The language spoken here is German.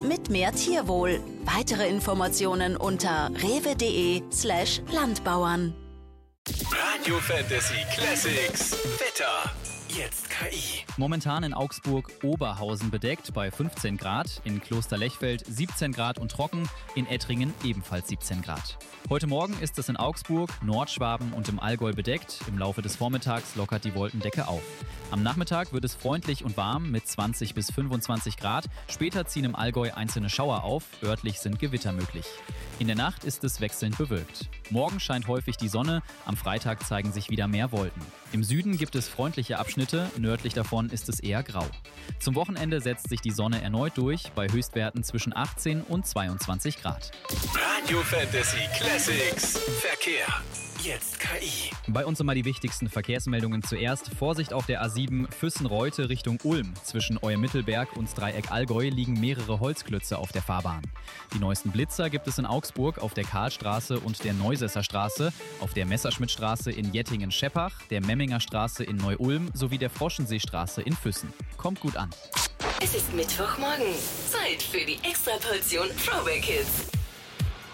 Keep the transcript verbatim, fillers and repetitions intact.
mit mehr Tierwohl. Weitere Informationen unter rewe.de slash Landbauern. Radio Fantasy Classics. Wetter. Jetzt K I. Momentan in Augsburg Oberhausen bedeckt bei fünfzehn Grad, in Klosterlechfeld siebzehn Grad und trocken, in Ettringen ebenfalls siebzehn Grad. Heute Morgen ist es in Augsburg, Nordschwaben und im Allgäu bedeckt. Im Laufe des Vormittags lockert die Wolkendecke auf. Am Nachmittag wird es freundlich und warm mit zwanzig bis fünfundzwanzig Grad. Später ziehen im Allgäu einzelne Schauer auf, örtlich sind Gewitter möglich. In der Nacht ist es wechselnd bewölkt. Morgen scheint häufig die Sonne, am Freitag zeigen sich wieder mehr Wolken. Im Süden gibt es freundliche Abschnitte, nördlich davon ist es eher grau. Zum Wochenende setzt sich die Sonne erneut durch, bei Höchstwerten zwischen achtzehn und zweiundzwanzig Grad. Radio Fantasy Classics. Verkehr. Jetzt K I. Bei uns nochmal die wichtigsten Verkehrsmeldungen zuerst. Vorsicht auf der A sieben Füssen-Reute Richtung Ulm. Zwischen Euer-Mittelberg und Dreieck Allgäu liegen mehrere Holzklötze auf der Fahrbahn. Die neuesten Blitzer gibt es in Augsburg auf der Karlstraße und der Neusesser Straße, auf der Messerschmittstraße in Jettingen-Scheppach, der Memminger Straße in Neu-Ulm sowie der Froschenseestraße in Füssen. Kommt gut an. Es ist Mittwochmorgen. Zeit für die Extraportion Throwback Hits.